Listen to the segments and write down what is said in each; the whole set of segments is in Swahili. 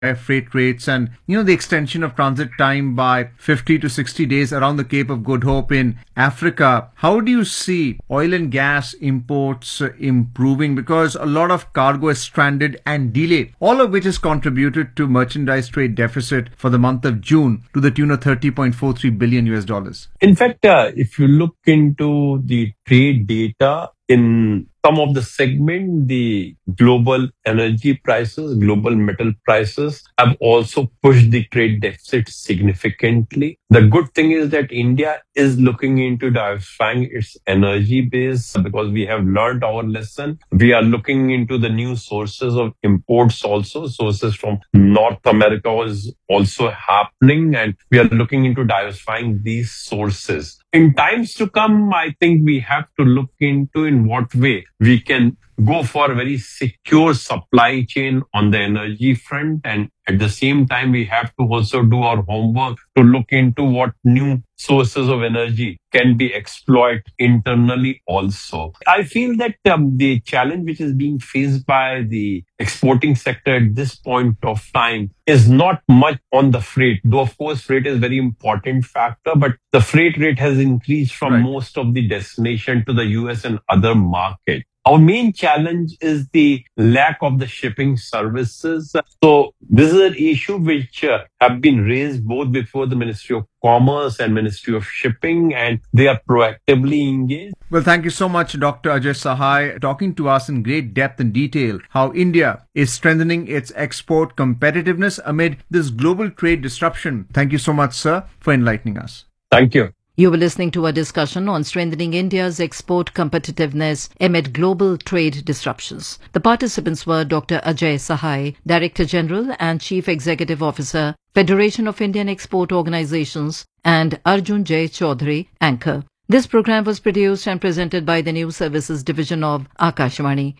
freight rates and, the extension of transit time by 50 to 60 days around the Cape of Good Hope in Africa. How do you see oil and gas imports improving? Because a lot of cargo is stranded and delayed, all of which has contributed to merchandise trade deficit for the month of June to the tune of 30.43 billion US dollars. In fact, if you look into the trade data in some of the segment, the global energy prices, global metal prices have also pushed the trade deficit significantly. The good thing is that India is looking into diversifying its energy base because we have learned our lesson. We are looking into the new sources of imports also. Sources from North America is also happening, and we are looking into diversifying these sources. In times to come, I think we have to look into in what way we can go for a very secure supply chain on the energy front. And at the same time, we have to also do our homework to look into what new sources of energy can be exploited internally also. I feel that the challenge which is being faced by the exporting sector at this point of time is not much on the freight, though of course freight is a very important factor, but the freight rate has increased from most of the destination to the US and other markets. Our main challenge is the lack of the shipping services. So this is an issue which have been raised both before the Ministry of Commerce and Ministry of Shipping, and they are proactively engaged. Well, thank you so much, Dr. Ajay Sahai, talking to us in great depth and detail how India is strengthening its export competitiveness amid this global trade disruption. Thank you so much, sir, for enlightening us. Thank you. You were listening to a discussion on strengthening India's export competitiveness amid global trade disruptions. The participants were Dr. Ajay Sahai, Director General and Chief Executive Officer, Federation of Indian Export Organizations, and Arjun J. Chaudhary, anchor. This program was produced and presented by the News Services Division of Akashvani.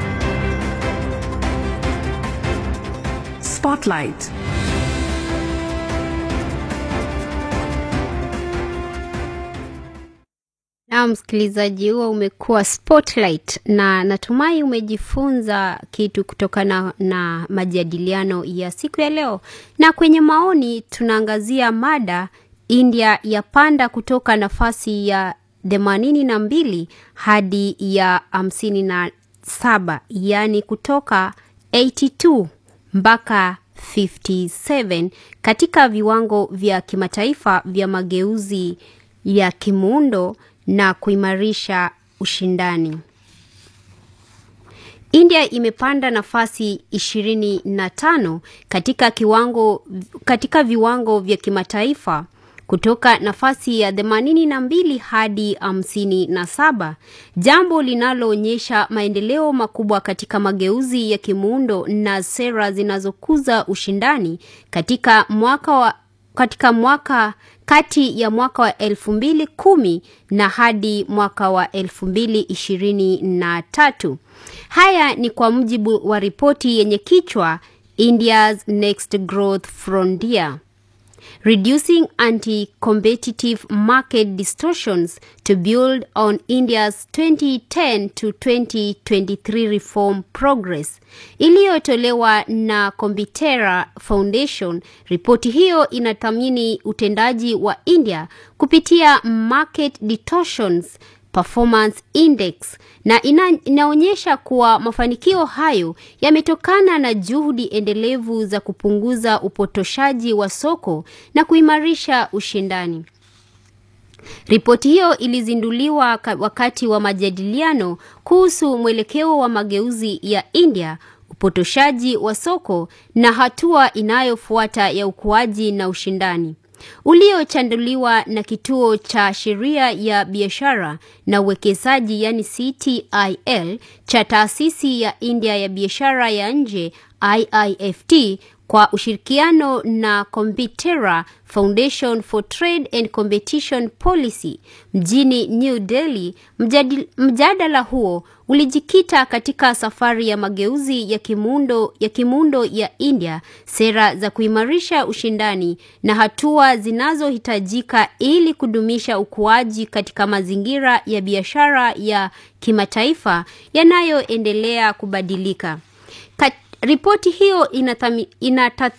Spotlight. Na msikilizaji, huo umekuwa Spotlight, na natumai umejifunza kitu kutokana na majadiliano ya siku ya leo. Na kwenye maoni tunaangazia mada India yapanda kutoka nafasi ya 82 hadi ya 57, yani kutoka 82 mpaka 57 katika viwango vya kimataifa vya mageuzi ya kimuundo na kuimarisha ushindani. India imepanda nafasi 25 katika viwango vya kimataifa kutoka nafasi ya 82 hadi 57, jambo linaloonyesha maendeleo makubwa katika mageuzi ya kimuundo na sera zinazokuza ushindani kati ya mwaka wa 2010 na hadi mwaka wa 2023. Haya ni kwa mujibu wa ripoti yenye kichwa India's Next Growth Frontier: Reducing Anti-Competitive Market Distortions to Build on India's 2010 to 2023 Reform Progress, iliyotolewa na Competera Foundation. Ripoti hiyo inathamini utendaji wa India kupitia Market Distortions Performance Index na inaonyesha kuwa mafanikio hayo yametokana na juhudi endelevu za kupunguza upotoshaji wa soko na kuimarisha ushindani. Ripoti hiyo ilizinduliwa wakati wa majadiliano kuhusu mwelekeo wa mageuzi ya India, upotoshaji wa soko na hatua inayofuata ya ukuaji na ushindani, uliochanduliwa na Kituo cha Sheria ya Biashara na Uwekezaji, yani CTIL, cha Taasisi ya India ya Biashara ya Nje IIFT kwa ushirikiano na Competera Foundation for Trade and Competition Policy mjini New Delhi. Mjadala huo ulijikita katika safari ya mageuzi ya kimuundo ya India, sera za kuimarisha ushindani na hatua zinazohitajika ili kudumisha ukuaji katika mazingira ya biashara ya kimataifa yanayoendelea kubadilika. Ripoti hiyo